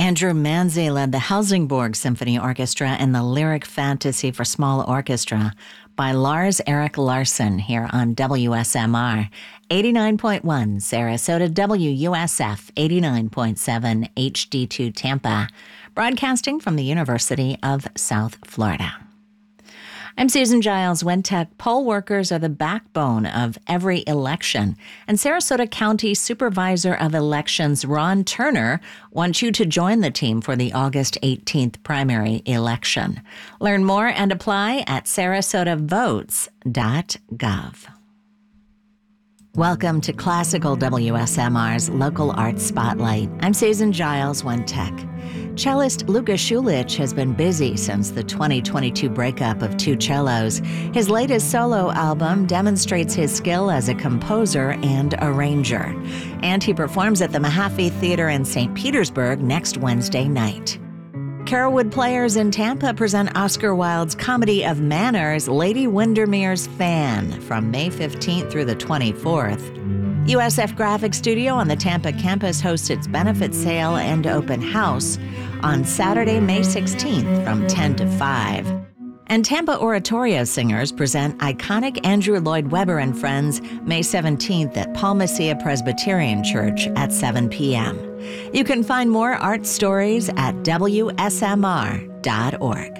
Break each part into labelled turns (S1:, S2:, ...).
S1: Andrew Manzi led the Helsingborg Symphony Orchestra in the Lyric Fantasy for Small Orchestra by Lars Erik Larsson here on WSMR 89.1 Sarasota, WUSF 89.7 HD2 Tampa, broadcasting from the University of South Florida. I'm Susan Giles Wintec. Poll workers are the backbone of every election, and Sarasota County Supervisor of Elections Ron Turner wants you to join the team for the August 18th primary election. Learn more and apply at sarasotavotes.gov. Welcome to Classical WSMR's Local Arts Spotlight. I'm Susan Giles Wintec. Cellist Luka Schulich has been busy since the 2022 breakup of two cellos. His latest solo album demonstrates his skill as a composer and arranger. And he performs at the Mahaffey Theater in St. Petersburg next Wednesday night. Carolwood Players in Tampa present Oscar Wilde's comedy of manners, Lady Windermere's Fan, from May 15th through the 24th. USF Graphic Studio on the Tampa campus hosts its benefit sale and open house on Saturday, May 16th from 10 to 5. And Tampa Oratorio Singers present iconic Andrew Lloyd Webber and Friends May 17th at Paul Messiah Presbyterian Church at 7 p.m. You can find more art stories at WSMR.org.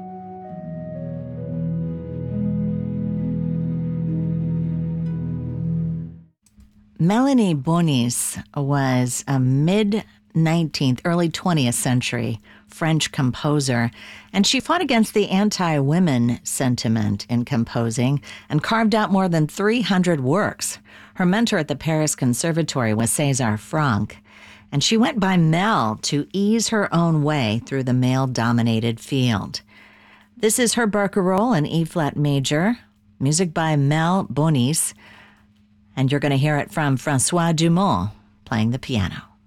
S1: Melanie Bonis was a mid-19th, early 20th century French composer, and she fought against the anti-women sentiment in composing and carved out more than 300 works. Her mentor at the Paris Conservatory was César Franck, and she went by Mel to ease her own way through the male-dominated field. This is her barcarolle in E-flat major, music by Mel Bonis, and you're going to hear it from François Dumont playing the piano.